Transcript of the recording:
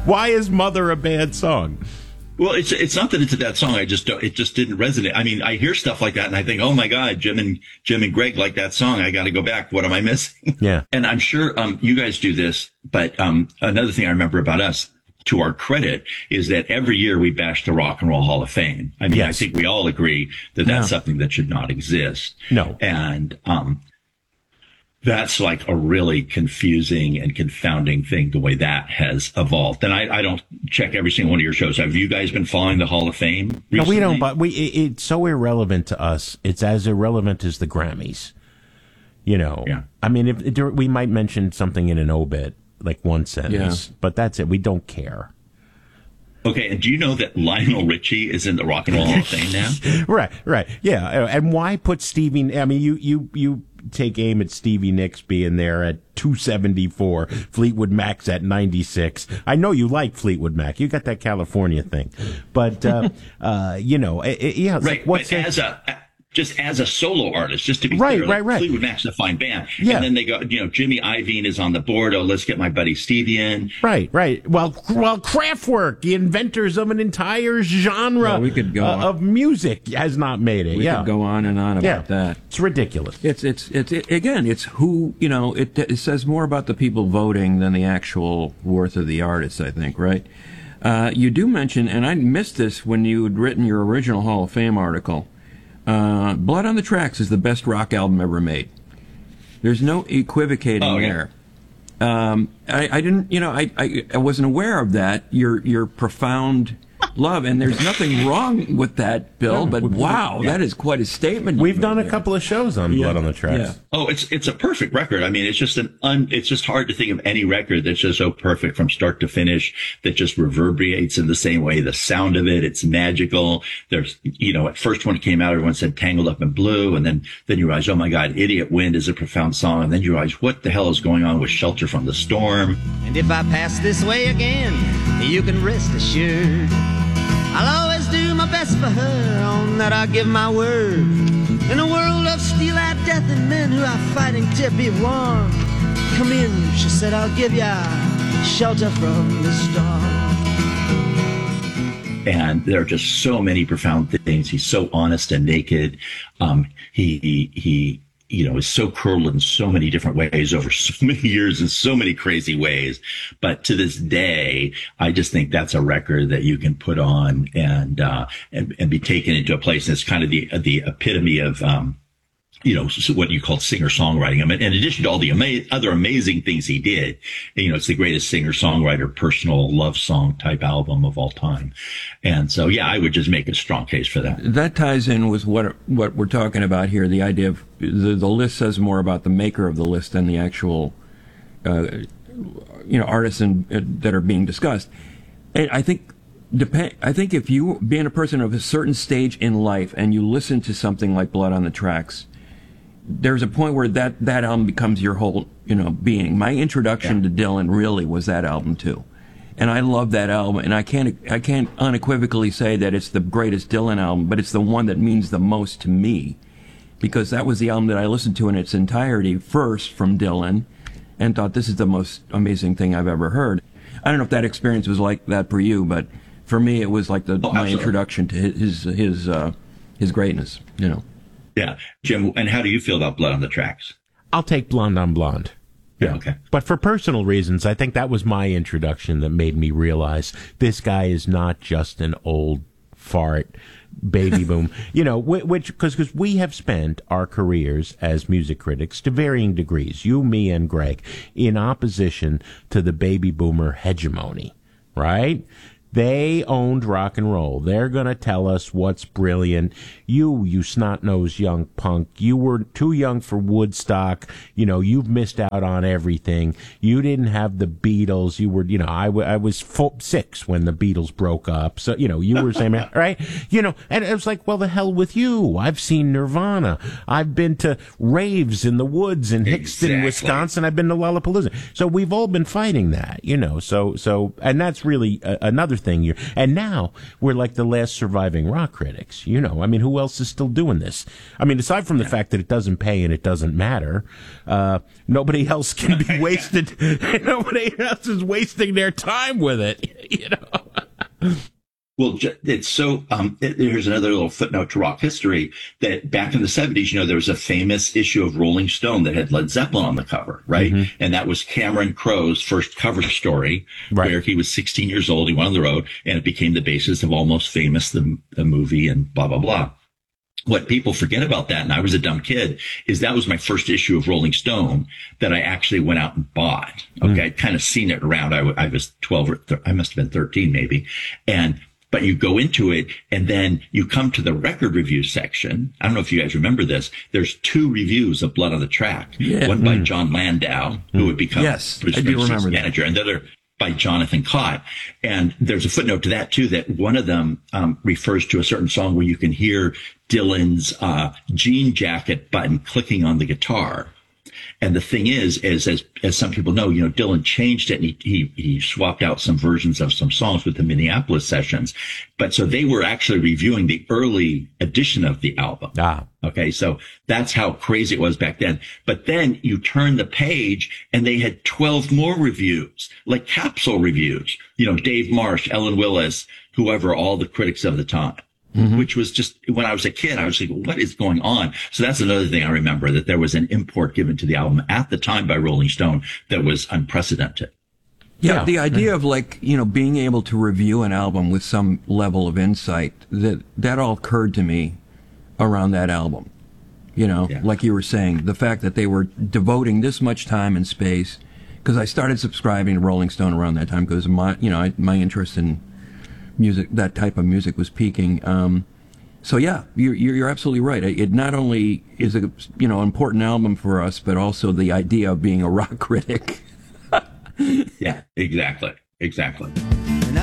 Why is Mother a bad song? Well, it's not that it's a bad song. It just didn't resonate. I mean, I hear stuff like that and I think, oh my God, Jim and Greg like that song. I got to go back. What am I missing? Yeah. And I'm sure, you guys do this, but, another thing I remember about us, to our credit, is that every year we bash the Rock and Roll Hall of Fame. I mean, yes. I think we all agree that that's something that should not exist. No. And, that's like a really confusing and confounding thing, the way that has evolved. And I don't check every single one of your shows. Have you guys been following the Hall of Fame recently? No, we don't, but it's so irrelevant to us. It's as irrelevant as the Grammys. You know, yeah. I mean, we might mention something in an obit, like one sentence, but that's it. We don't care. Okay, and do you know that Lionel Richie is in the Rock and Roll Hall of Fame now? Right. Yeah, and why put Stevie... I mean, you take aim at Stevie Nicks being there at 274, Fleetwood Mac's at 96. I know you like Fleetwood Mac. You got that California thing. But, you know, yeah. Right, like, but just as a solo artist, just to be right, clear, right. Fleetwood Mac's a fine band. Yeah. And then they go, you know, Jimmy Iovine is on the board. Oh, let's get my buddy Stevie in. Right. Well, Kraftwerk, the inventors of an entire genre we could go of music, has not made it. We could go on and on about that. It's ridiculous. Again, it's who, you know, it says more about the people voting than the actual worth of the artist, I think, right? You do mention, and I missed this when you had written your original Hall of Fame article, Blood on the Tracks is the best rock album ever made. There's no equivocating there. I didn't, you know, I wasn't aware of that. Your profound love, and there's nothing wrong with that, Bill. But wow, that is quite a statement. We've done a couple of shows on Blood on the Tracks. Yeah. Oh, it's a perfect record. I mean, it's just it's just hard to think of any record that's just so perfect from start to finish, that just reverberates in the same way. The sound of it's magical. There's, you know, at first when it came out, everyone said Tangled Up in Blue, and then you realize, oh my God, Idiot Wind is a profound song, and then you realize, what the hell is going on with Shelter from the Storm? And if I pass this way again, you can rest assured I'll always do my best for her, on that I give my word. In a world of steel-eyed death and men who are fighting to be warm, come in, she said, I'll give ya shelter from the storm. And there are just so many profound things. He's so honest and naked. He you know, is so curled in so many different ways over so many years in so many crazy ways. But to this day, I just think that's a record that you can put on and be taken into a place that's kind of the epitome of, you know, what you call singer-songwriting. I mean, in addition to all the other amazing things he did, you know, it's the greatest singer-songwriter, personal love song type album of all time. And so, yeah, I would just make a strong case for that. That ties in with what we're talking about here, the idea of the list says more about the maker of the list than the actual, you know, artists that are being discussed. And I think if you, being a person of a certain stage in life and you listen to something like Blood on the Tracks, there's a point where that album becomes your whole, you know, being. My introduction to Dylan really was that album too. And I love that album, and I can't unequivocally say that it's the greatest Dylan album, but it's the one that means the most to me, because that was the album that I listened to in its entirety first from Dylan and thought, this is the most amazing thing I've ever heard. I don't know if that experience was like that for you, but for me it was like my introduction to his greatness, you know. Yeah. Jim, and how do you feel about Blood on the Tracks? I'll take Blonde on Blonde. Yeah, okay. But for personal reasons, I think that was my introduction that made me realize this guy is not just an old fart baby boom. You know, because we have spent our careers as music critics to varying degrees, you, me, and Greg, in opposition to the baby boomer hegemony, right? They owned rock and roll. They're going to tell us what's brilliant. You snot-nosed young punk, you were too young for Woodstock. You know, you've missed out on everything. You didn't have the Beatles. You were, you know, I was 6 when the Beatles broke up. So, you know, you were saying, right? You know, and it was like, well, the hell with you. I've seen Nirvana. I've been to raves in the woods in Hickston, Wisconsin. I've been to Lollapalooza. So we've all been fighting that, you know, so, and that's really another thing. And now we're like the last surviving rock critics. You know, I mean, who else is still doing this? I mean, aside from the fact that it doesn't pay and it doesn't matter, nobody else can be wasted. Nobody else is wasting their time with it. you know. Well, it's so, here's another little footnote to rock history that back in the 70s, there was a famous issue of Rolling Stone that had Led Zeppelin on the cover, right? Mm-hmm. And that was Cameron Crowe's first cover story, right, where he was 16 years old. He went on the road, and it became the basis of Almost Famous, the movie, and blah, blah, blah. What people forget about that, and I was a dumb kid, is that was my first issue of Rolling Stone that I actually went out and bought. Okay. I'd kind of seen it around. I was 12 or I must have been 13 maybe. But you go into it, and then you come to the record review section. I don't know if you guys remember this. There's 2 reviews of Blood on the Track. Yeah. One by John Landau, who would become Springsteen's manager, and the other by Jonathan Cott. And there's a footnote to that, too, that one of them refers to a certain song where you can hear Dylan's jean jacket button clicking on the guitar. And the thing is as some people know, Dylan changed it, and he swapped out some versions of some songs with the Minneapolis sessions. But so they were actually reviewing the early edition of the album. Okay. So that's how crazy it was back then. But then you turn the page, and they had 12 more reviews, like capsule reviews, Dave Marsh, Ellen Willis, whoever, all the critics of the time. Mm-hmm. Which was just, when I was a kid, I was like, what is going on? So that's another thing I remember, that there was an import given to the album at the time by Rolling Stone that was unprecedented. Yeah, the idea of being able to review an album with some level of insight, that all occurred to me around that album. Like you were saying, the fact that they were devoting this much time and space, because I started subscribing to Rolling Stone around that time because my interest in music, that type of music, was peaking. So yeah, you're absolutely right. It not only is a important album for us, but also the idea of being a rock critic. Yeah, exactly.